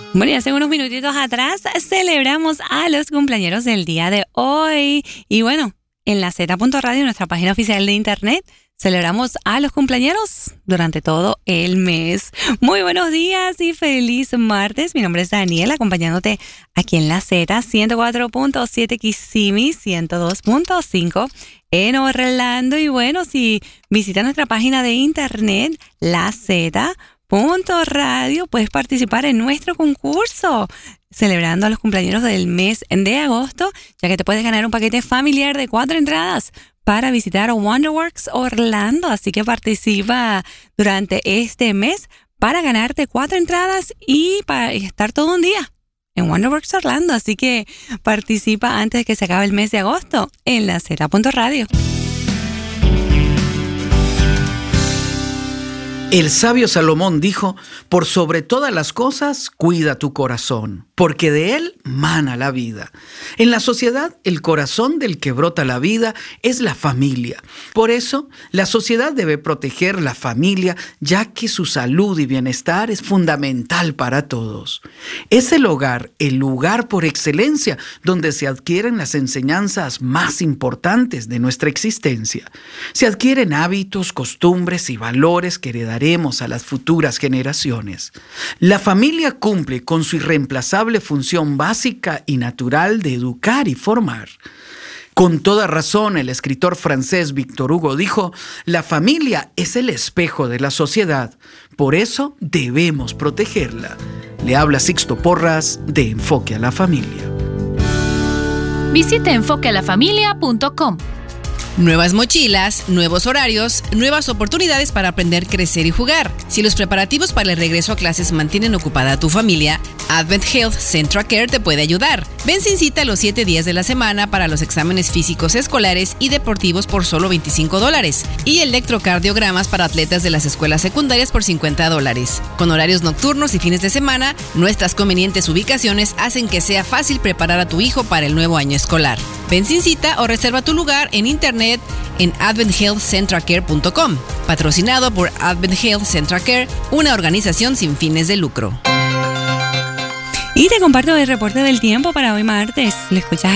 Bueno, y hace unos minutitos atrás celebramos a los cumpleañeros del día de hoy. Y bueno, en la Z.radio, nuestra página oficial de internet, celebramos a los cumpleañeros durante todo el mes. Muy buenos días y feliz martes. Mi nombre es Daniela, acompañándote aquí en la Z, 104.7 Kissimmee, 102.5 en Orlando. Y bueno, si visitas nuestra página de internet, la Z.radio, puedes participar en nuestro concurso celebrando a los cumpleaños del mes de agosto, ya que te puedes ganar un paquete familiar de 4 entradas para visitar Wonderworks Orlando. Así que participa durante este mes para ganarte 4 entradas y para estar todo un día en Wonderworks Orlando. Así que participa antes de que se acabe el mes de agosto en la Z.radio. El sabio Salomón dijo: por sobre todas las cosas, cuida tu corazón, porque de él mana la vida. En la sociedad, el corazón del que brota la vida es la familia. Por eso, la sociedad debe proteger la familia, ya que su salud y bienestar es fundamental para todos. Es el hogar, el lugar por excelencia, donde se adquieren las enseñanzas más importantes de nuestra existencia. Se adquieren hábitos, costumbres y valores que heredaremos a las futuras generaciones. La familia cumple con su irreemplazable función básica y natural de educar y formar. Con toda razón, el escritor francés Victor Hugo dijo: la familia es el espejo de la sociedad, por eso debemos protegerla. Le habla Sixto Porras de Enfoque a la Familia. Visite enfoquealafamilia.com. Nuevas mochilas, nuevos horarios, nuevas oportunidades para aprender, crecer y jugar. Si los preparativos para el regreso a clases mantienen ocupada a tu familia, Advent Health Central Care te puede ayudar. Ven sin cita los 7 días de la semana para los exámenes físicos escolares y deportivos por solo $25 y electrocardiogramas para atletas de las escuelas secundarias por $50. Con horarios nocturnos y fines de semana, nuestras convenientes ubicaciones hacen que sea fácil preparar a tu hijo para el nuevo año escolar. Ven sin cita o reserva tu lugar en internet en adventhealthcentralcare.com, patrocinado por Advent Health Central Care, una organización sin fines de lucro. Y te comparto el reporte del tiempo para hoy martes. Lo escuchas